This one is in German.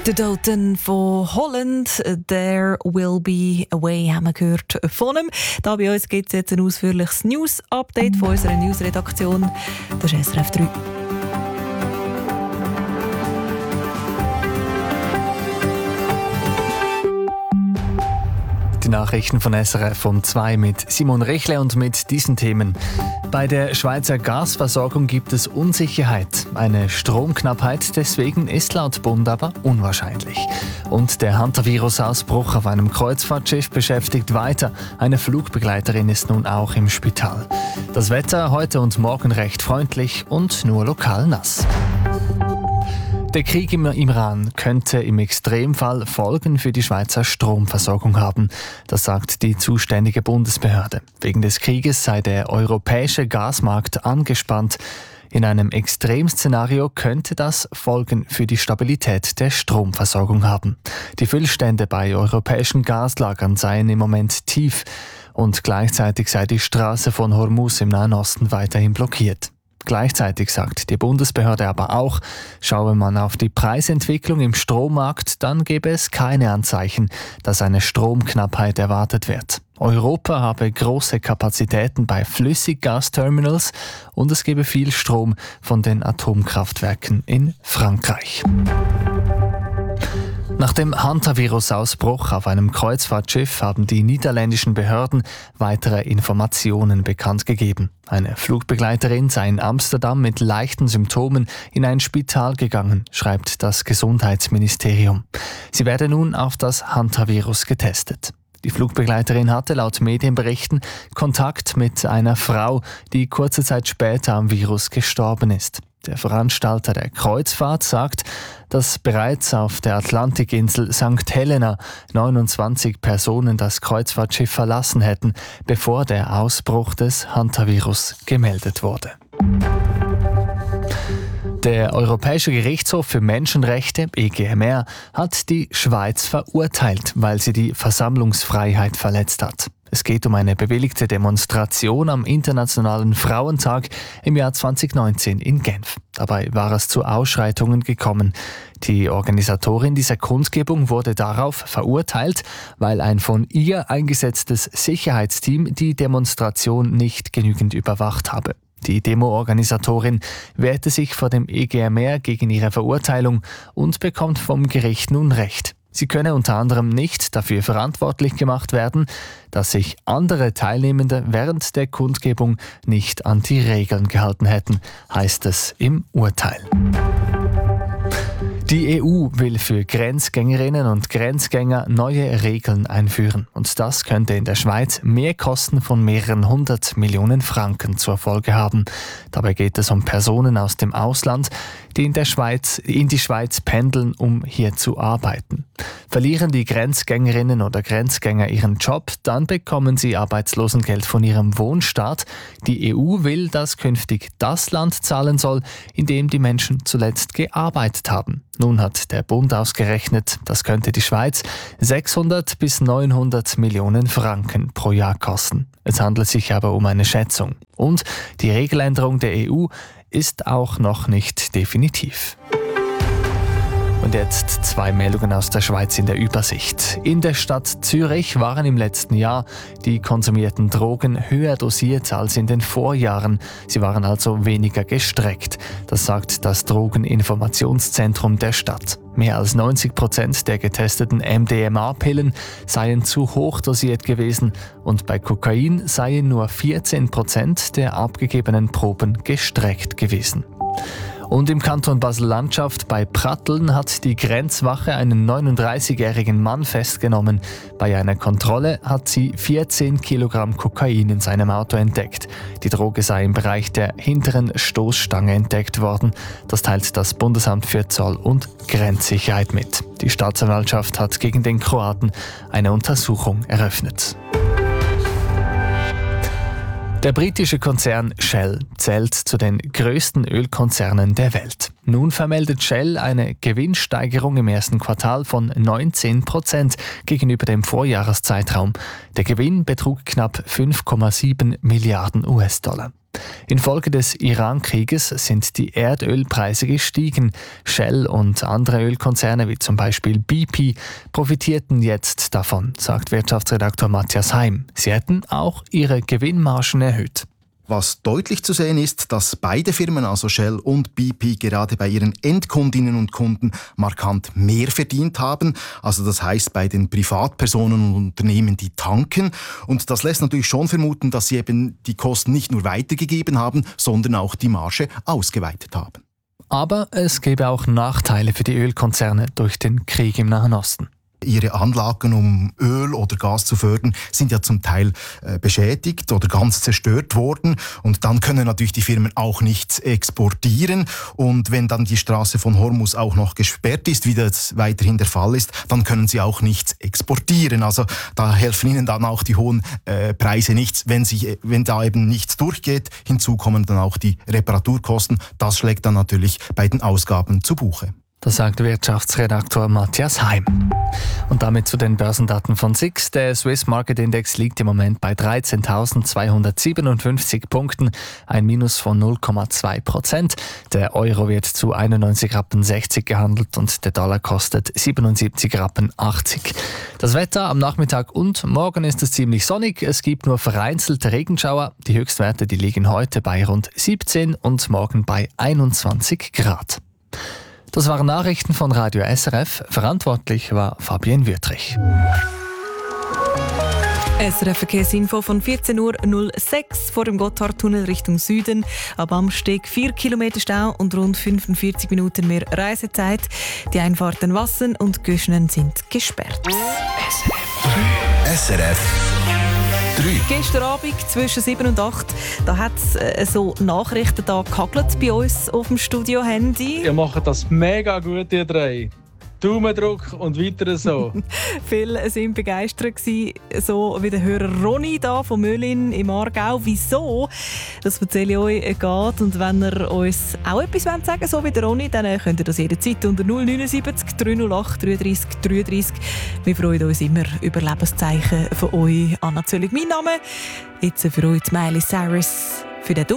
Der Dalton von Holland, «There Will Be a Way», haben wir gehört von ihm. Da bei uns gibt es jetzt ein ausführliches News-Update von unserer Newsredaktion. Das ist SRF 3. Die Nachrichten von SRF um 2 mit Simon Rechle und mit diesen Themen. Bei der Schweizer Gasversorgung gibt es Unsicherheit. Eine Stromknappheit deswegen ist laut Bund aber unwahrscheinlich. Und der Hantavirus-Ausbruch auf einem Kreuzfahrtschiff beschäftigt weiter. Eine Flugbegleiterin ist nun auch im Spital. Das Wetter heute und morgen recht freundlich und nur lokal nass. Der Krieg im Iran könnte im Extremfall Folgen für die Schweizer Stromversorgung haben. Das sagt die zuständige Bundesbehörde. Wegen des Krieges sei der europäische Gasmarkt angespannt. In einem Extremszenario könnte das Folgen für die Stabilität der Stromversorgung haben. Die Füllstände bei europäischen Gaslagern seien im Moment tief und gleichzeitig sei die Straße von Hormuz im Nahen Osten weiterhin blockiert. Gleichzeitig sagt die Bundesbehörde aber auch, schaue man auf die Preisentwicklung im Strommarkt, dann gäbe es keine Anzeichen, dass eine Stromknappheit erwartet wird. Europa habe große Kapazitäten bei Flüssiggasterminals und es gebe viel Strom von den Atomkraftwerken in Frankreich. Nach dem Hantavirus-Ausbruch auf einem Kreuzfahrtschiff haben die niederländischen Behörden weitere Informationen bekannt gegeben. Eine Flugbegleiterin sei in Amsterdam mit leichten Symptomen in ein Spital gegangen, schreibt das Gesundheitsministerium. Sie werde nun auf das Hantavirus getestet. Die Flugbegleiterin hatte laut Medienberichten Kontakt mit einer Frau, die kurze Zeit später am Virus gestorben ist. Der Veranstalter der Kreuzfahrt sagt, dass bereits auf der Atlantikinsel St. Helena 29 Personen das Kreuzfahrtschiff verlassen hätten, bevor der Ausbruch des Hantavirus gemeldet wurde. Der Europäische Gerichtshof für Menschenrechte, EGMR, hat die Schweiz verurteilt, weil sie die Versammlungsfreiheit verletzt hat. Es geht um eine bewilligte Demonstration am Internationalen Frauentag im Jahr 2019 in Genf. Dabei war es zu Ausschreitungen gekommen. Die Organisatorin dieser Kundgebung wurde darauf verurteilt, weil ein von ihr eingesetztes Sicherheitsteam die Demonstration nicht genügend überwacht habe. Die Demo-Organisatorin wehrte sich vor dem EGMR gegen ihre Verurteilung und bekommt vom Gericht nun Recht. Sie könne unter anderem nicht dafür verantwortlich gemacht werden, dass sich andere Teilnehmende während der Kundgebung nicht an die Regeln gehalten hätten, heißt es im Urteil. Die EU will für Grenzgängerinnen und Grenzgänger neue Regeln einführen. Und das könnte in der Schweiz Mehrkosten von mehreren 100 Millionen Franken zur Folge haben. Dabei geht es um Personen aus dem Ausland, die in die Schweiz pendeln, um hier zu arbeiten. Verlieren die Grenzgängerinnen oder Grenzgänger ihren Job, dann bekommen sie Arbeitslosengeld von ihrem Wohnstaat. Die EU will, dass künftig das Land zahlen soll, in dem die Menschen zuletzt gearbeitet haben. Nun hat der Bund ausgerechnet, das könnte die Schweiz 600 bis 900 Millionen Franken pro Jahr kosten. Es handelt sich aber um eine Schätzung. Und die Regeländerung der EU ist auch noch nicht definitiv. Und jetzt 2 Meldungen aus der Schweiz in der Übersicht. In der Stadt Zürich waren im letzten Jahr die konsumierten Drogen höher dosiert als in den Vorjahren. Sie waren also weniger gestreckt. Das sagt das Drogeninformationszentrum der Stadt. Mehr als 90% der getesteten MDMA-Pillen seien zu hoch dosiert gewesen und bei Kokain seien nur 14% der abgegebenen Proben gestreckt gewesen. Und im Kanton Basel-Landschaft bei Pratteln hat die Grenzwache einen 39-jährigen Mann festgenommen. Bei einer Kontrolle hat sie 14 Kilogramm Kokain in seinem Auto entdeckt. Die Droge sei im Bereich der hinteren Stoßstange entdeckt worden. Das teilt das Bundesamt für Zoll- und Grenzsicherheit mit. Die Staatsanwaltschaft hat gegen den Kroaten eine Untersuchung eröffnet. Der britische Konzern Shell zählt zu den größten Ölkonzernen der Welt. Nun vermeldet Shell eine Gewinnsteigerung im ersten Quartal von 19% gegenüber dem Vorjahreszeitraum. Der Gewinn betrug knapp 5,7 Milliarden US-Dollar. Infolge des Iran-Krieges sind die Erdölpreise gestiegen. Shell und andere Ölkonzerne wie zum Beispiel BP profitierten jetzt davon, sagt Wirtschaftsredaktor Matthias Heim. Sie hätten auch ihre Gewinnmargen erhöht. Was deutlich zu sehen ist, dass beide Firmen, also Shell und BP, gerade bei ihren Endkundinnen und Kunden markant mehr verdient haben. Also das heißt bei den Privatpersonen und Unternehmen, die tanken. Und das lässt natürlich schon vermuten, dass sie eben die Kosten nicht nur weitergegeben haben, sondern auch die Marge ausgeweitet haben. Aber es gäbe auch Nachteile für die Ölkonzerne durch den Krieg im Nahen Osten. Ihre Anlagen, um Öl oder Gas zu fördern, sind ja zum Teil beschädigt oder ganz zerstört worden. Und dann können natürlich die Firmen auch nichts exportieren. Und wenn dann die Straße von Hormuz auch noch gesperrt ist, wie das weiterhin der Fall ist, dann können sie auch nichts exportieren. Also da helfen ihnen dann auch die hohen Preise nichts, wenn da eben nichts durchgeht. Hinzu kommen dann auch die Reparaturkosten. Das schlägt dann natürlich bei den Ausgaben zu Buche. Das sagt Wirtschaftsredaktor Matthias Heim. Und damit zu den Börsendaten von SIX. Der Swiss Market Index liegt im Moment bei 13.257 Punkten, ein Minus von 0,2%. Der Euro wird zu 91,60 Rappen gehandelt und der Dollar kostet 77,80 Rappen. Das Wetter am Nachmittag und morgen ist es ziemlich sonnig. Es gibt nur vereinzelte Regenschauer. Die Höchstwerte die liegen heute bei rund 17 und morgen bei 21 Grad. Das waren Nachrichten von Radio SRF. Verantwortlich war Fabienne Wüttrich. SRF Verkehrsinfo von 14.06 Uhr vor dem Gotthardtunnel Richtung Süden. Ab Amsteg 4 Kilometer Stau und rund 45 Minuten mehr Reisezeit. Die Einfahrten Wassen und Göschnen sind gesperrt. SRF 3. Gestern Abend zwischen 7 und 8 da hat es so Nachrichten da gehagelt bei uns auf dem Studio-Handy. Ihr macht das mega gut, ihr drei. Daumendruck und weiter so. Viele waren begeistert, so wie der Hörer Ronny da von Möllin im Aargau. Wieso? Das erzähle ich euch geht. Und wenn ihr uns auch etwas sagen wollt, so wie der Ronny, dann könnt ihr das jederzeit unter 079 308 33 33. Wir freuen uns immer über Lebenszeichen von euch. Anna Zöllig, mein Name. Jetzt für euch Miley Cyrus für den